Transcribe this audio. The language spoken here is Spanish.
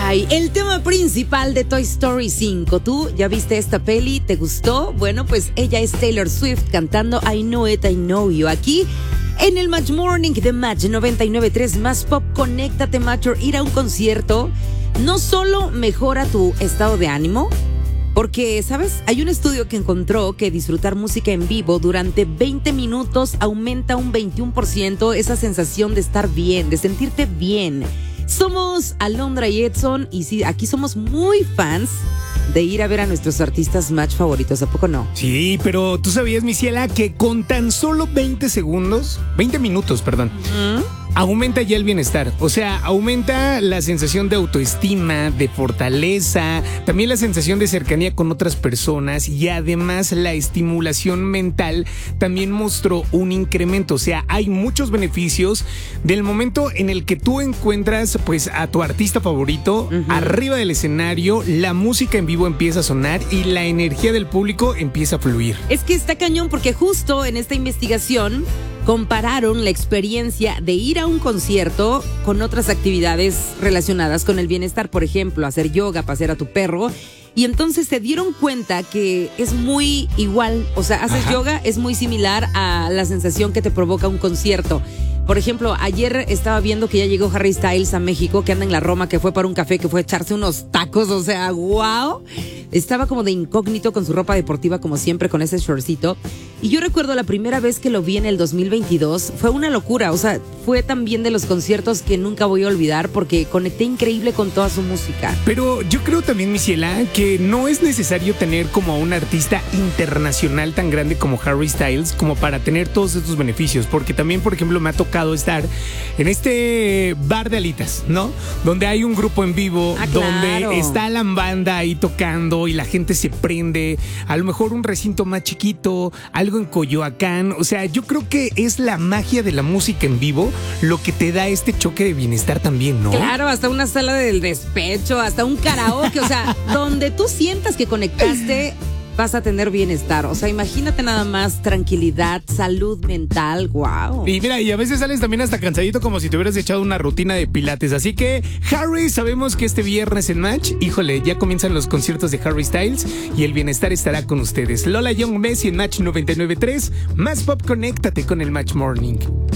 Ay, el tema principal de Toy Story 5. ¿Tú ya viste esta peli? ¿Te gustó? Bueno, pues ella es Taylor Swift cantando I Know It, I Know You. Aquí en el Match Morning de Match 99.3 Más Pop. Conéctate, Matcher. Ir a un concierto no solo mejora tu estado de ánimo, porque, ¿sabes? Hay un estudio que encontró que disfrutar música en vivo durante 20 minutos aumenta un 21% esa sensación de estar bien, de sentirte bien. Somos Alondra y Edson y sí, aquí somos muy fans de ir a ver a nuestros artistas Match favoritos, ¿a poco no? Sí, pero tú sabías, mi ciela, que con tan solo 20 minutos, aumenta ya el bienestar. O sea, aumenta la sensación de autoestima, de fortaleza, también la sensación de cercanía con otras personas y además la estimulación mental también mostró un incremento. O sea, hay muchos beneficios del momento en el que tú encuentras pues a tu artista favorito arriba del escenario, la música en vivo empieza a sonar y la energía del público empieza a fluir. Es que está cañón porque justo en esta investigación compararon la experiencia de ir a un concierto con otras actividades relacionadas con el bienestar, por ejemplo, hacer yoga, pasear a tu perro, y entonces se dieron cuenta que es muy igual, o sea, haces yoga, es muy similar a la sensación que te provoca un concierto. Por ejemplo, ayer estaba viendo que ya llegó Harry Styles a México, que anda en la Roma, que fue para un café, que fue a echarse unos tacos, o sea, wow. Estaba como de incógnito con su ropa deportiva, como siempre, con ese shortcito. Y yo recuerdo la primera vez que lo vi en el 2022, fue una locura, o sea, fue también de los conciertos que nunca voy a olvidar porque conecté increíble con toda su música. Pero yo creo también, mi ciela, que no es necesario tener como a un artista internacional tan grande como Harry Styles como para tener todos estos beneficios, porque también, por ejemplo, me ha tocado estar en este bar de alitas, ¿no? Donde hay un grupo en vivo, donde está la banda ahí tocando y la gente se prende, a lo mejor un recinto más chiquito, algo en Coyoacán. O sea, yo creo que es la magia de la música en vivo lo que te da este choque de bienestar también, ¿no? Claro, hasta una sala del despecho, hasta un karaoke, o sea, donde tú sientas que conectaste, vas a tener bienestar. O sea, imagínate nada más tranquilidad, salud mental, wow. Y mira, y a veces sales también hasta cansadito como si te hubieras echado una rutina de pilates. Así que, Harry, sabemos que este viernes en Match, híjole, ya comienzan los conciertos de Harry Styles y el bienestar estará con ustedes. Lola Young Messi en Match 99.3. Más Pop, conéctate con el Match Morning.